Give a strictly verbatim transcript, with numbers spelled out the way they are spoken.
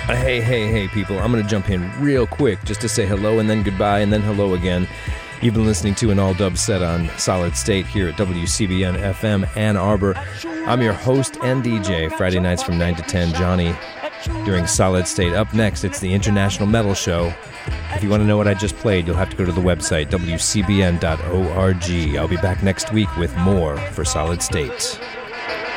Uh, hey, hey, hey, people. I'm going to jump in real quick just to say hello and then goodbye and then hello again. You've been listening to an all-dub set on Solid State here at W C B N F M Ann Arbor. I'm your host and D J, Friday nights from nine to ten, Johnny, during Solid State. Up next, it's the International Metal Show. If you want to know what I just played, you'll have to go to the website, w c b n dot org. I'll be back next week with more for Solid State.